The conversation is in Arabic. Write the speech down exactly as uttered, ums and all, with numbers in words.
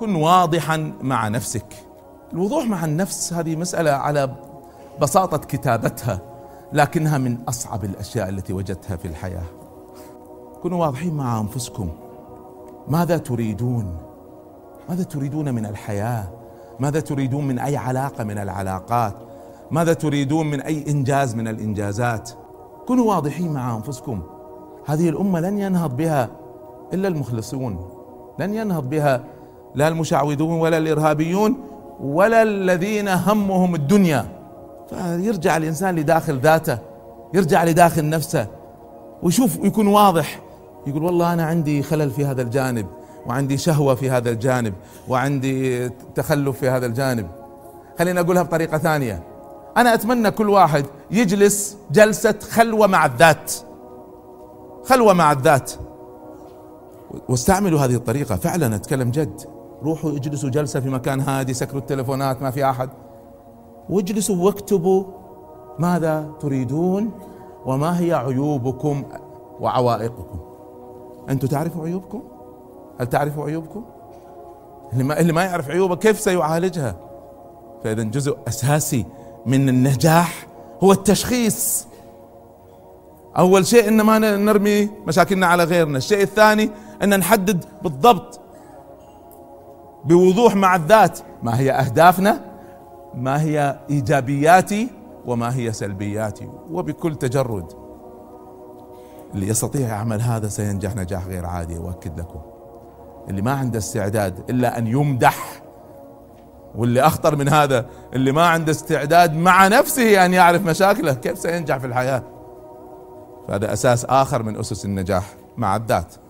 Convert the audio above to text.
كن واضحا مع نفسك. الوضوح مع النفس هذه مسألة على بساطة كتابتها، لكنها من أصعب الأشياء التي وجدتها في الحياة. كونوا واضحين مع أنفسكم. ماذا تريدون؟ ماذا تريدون من الحياة؟ ماذا تريدون من أي علاقة من العلاقات؟ ماذا تريدون من أي إنجاز من الإنجازات؟ كونوا واضحين مع أنفسكم. هذه الأمة لن ينهض بها إلا المخلصون، لن ينهض بها لا المشعوذون ولا الإرهابيون ولا الذين همهم الدنيا. فيرجع الإنسان لداخل ذاته، يرجع لداخل نفسه ويشوف، يكون واضح، يقول والله أنا عندي خلل في هذا الجانب، وعندي شهوة في هذا الجانب، وعندي تخلف في هذا الجانب. خلينا أقولها بطريقة ثانية، أنا أتمنى كل واحد يجلس جلسة خلوة مع الذات، خلوة مع الذات، واستعملوا هذه الطريقة. فعلا أتكلم جد، روحوا اجلسوا جلسة في مكان هادي، سكروا التلفونات، ما في أحد، واجلسوا واكتبوا ماذا تريدون وما هي عيوبكم وعوائقكم. أنتم تعرفوا عيوبكم؟ هل تعرفوا عيوبكم؟ اللي ما, اللي ما يعرف عيوبه كيف سيعالجها؟ فإذا جزء أساسي من النجاح هو التشخيص. أول شيء إن ما نرمي مشاكلنا على غيرنا. الشيء الثاني أن نحدد بالضبط بوضوح مع الذات ما هي أهدافنا، ما هي إيجابياتي وما هي سلبياتي، وبكل تجرد. اللي يستطيع يعمل هذا سينجح نجاح غير عادي، أؤكد لكم. اللي ما عنده استعداد إلا أن يمدح، واللي أخطر من هذا اللي ما عنده استعداد مع نفسه أن يعرف مشاكله، كيف سينجح في الحياة؟ فهذا أساس آخر من أسس النجاح مع الذات.